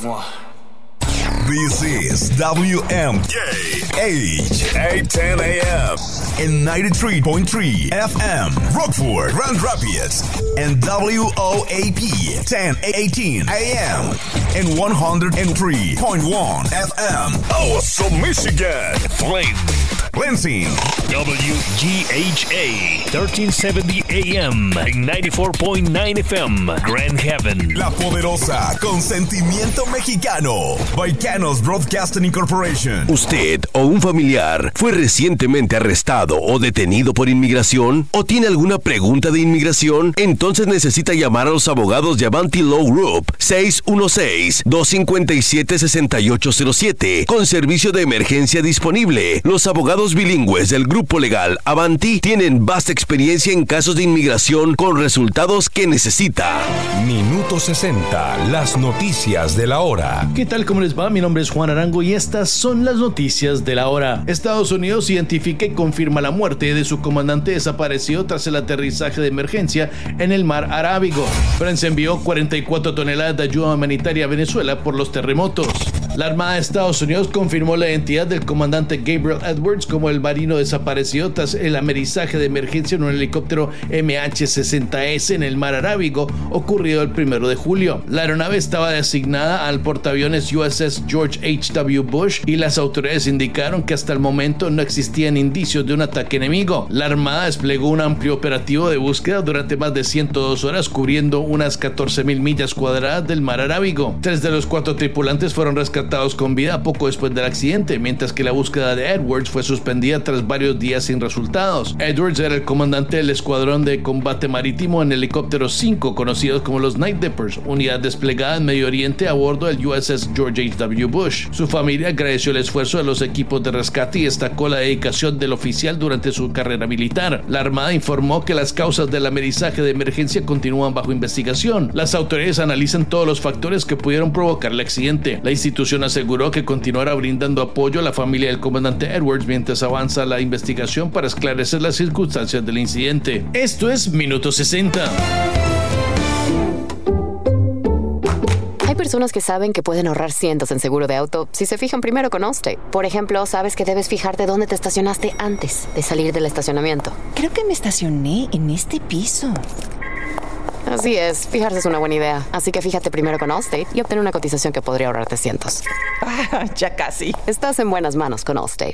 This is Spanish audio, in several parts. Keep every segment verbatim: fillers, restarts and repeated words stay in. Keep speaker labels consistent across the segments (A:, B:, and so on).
A: This is W M K H eight ten A M and ninety-three point three F M Rockford, Grand Rapids, and W O A P ten eighteen A M and one oh three point one F M Awesome, Michigan, Flint, Lansing,
B: W G H A thirteen seventy A M and ninety-four point nine F M Grand Haven,
A: La Poderosa, con sentimiento mexicano, Vaicanos Broadcasting Incorporation.
C: ¿Usted o un familiar fue recientemente arrestado o detenido por inmigración? ¿O tiene alguna pregunta de inmigración? Entonces necesita llamar a los abogados de Avanti Law Group seis uno seis, dos cinco siete, seis ocho cero siete con servicio de emergencia disponible. Los abogados bilingües del grupo legal Avanti tienen vasta experiencia en casos de inmigración con resultados que necesita.
D: Minuto sesenta, las noticias de la hora.
E: ¿Qué tal? ¿Cómo les va? Mi nombre es Juan Arango y estas son las noticias de la hora. Estados Unidos identifica y confirma la muerte de su comandante desaparecido tras el aterrizaje de emergencia en el mar Arábigo. Francia envió cuarenta y cuatro toneladas de ayuda humanitaria a Venezuela por los terremotos. La Armada de Estados Unidos confirmó la identidad del comandante Gabriel Edwards como el marino desaparecido tras el amerizaje de emergencia en un helicóptero M H sesenta S en el mar Arábigo ocurrido el primero de julio. La aeronave estaba designada al portaaviones U S S George H W Bush y las autoridades indicaron que hasta el momento no existían indicios de un ataque enemigo. La Armada desplegó un amplio operativo de búsqueda durante más de ciento dos horas cubriendo unas catorce mil millas cuadradas del mar Arábigo. Tres de los cuatro tripulantes fueron rescatados con vida poco después del accidente, mientras que la búsqueda de Edwards fue suspendida tras varios días sin resultados. Edwards era el comandante del escuadrón de combate marítimo en helicóptero cinco, conocidos como los Night Dippers, unidad desplegada en Medio Oriente a bordo del U S S George H W Bush. Su familia agradeció el esfuerzo de los equipos de rescate y destacó la dedicación del oficial durante su carrera militar. La Armada informó que las causas del amerizaje de emergencia continúan bajo investigación. Las autoridades analizan todos los factores que pudieron provocar el accidente. La institución aseguró que continuará brindando apoyo a la familia del comandante Edwards mientras avanza la investigación para esclarecer las circunstancias del incidente. Esto es Minuto sesenta.
F: Hay personas que saben que pueden ahorrar cientos en seguro de auto si se fijan primero con Allstate. Por ejemplo, sabes que debes fijarte dónde te estacionaste antes de salir del estacionamiento.
G: Creo que me estacioné en este piso.
F: Así es, fijarse es una buena idea. Así que fíjate primero con Allstate y obtén una cotización que podría ahorrarte cientos.
G: Ah, ya casi.
F: Estás en buenas manos con Allstate.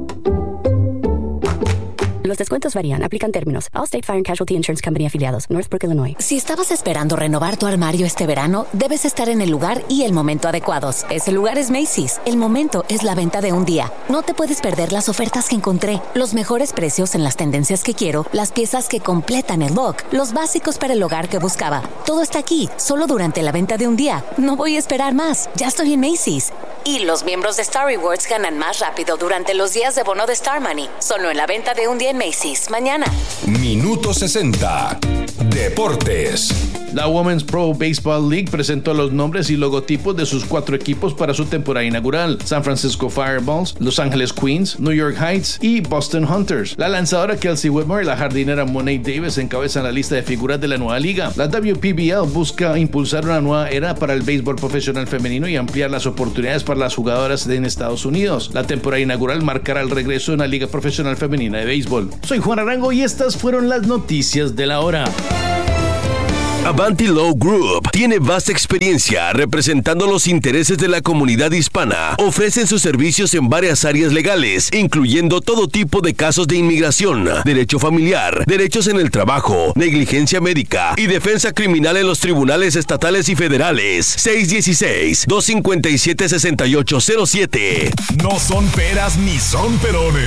H: Los descuentos varían. Aplican términos. Allstate Fire and Casualty Insurance Company afiliados. Northbrook, Illinois.
I: Si estabas esperando renovar tu armario este verano, debes estar en el lugar y el momento adecuados. Ese lugar es Macy's. El momento es la venta de un día. No te puedes perder las ofertas que encontré, los mejores precios en las tendencias que quiero, las piezas que completan el look, los básicos para el hogar que buscaba. Todo está aquí, solo durante la venta de un día. No voy a esperar más. Ya estoy en Macy's. Y los miembros de Star Rewards ganan más rápido durante los días de bono de Star Money. Solo en la venta de un día en Macy's. Mañana.
D: Minuto sesenta. Deportes.
E: La Women's Pro Baseball League presentó los nombres y logotipos de sus cuatro equipos para su temporada inaugural: San Francisco Fireballs, Los Angeles Queens, New York Heights y Boston Hunters. La lanzadora Kelsey Whitmore y la jardinera Monet Davis encabezan la lista de figuras de la nueva liga. La W P B L busca impulsar una nueva era para el béisbol profesional femenino y ampliar las oportunidades para las jugadoras en Estados Unidos. La temporada inaugural marcará el regreso de una liga profesional femenina de béisbol. Soy Juan Arango y estas fueron las noticias de la hora.
C: Avanti Law Group tiene vasta experiencia representando los intereses de la comunidad hispana. Ofrecen sus servicios en varias áreas legales, incluyendo todo tipo de casos de inmigración, derecho familiar, derechos en el trabajo, negligencia médica y defensa criminal en los tribunales estatales y federales. seis uno seis, dos cinco siete, seis ocho cero siete.
A: No son peras ni son perones.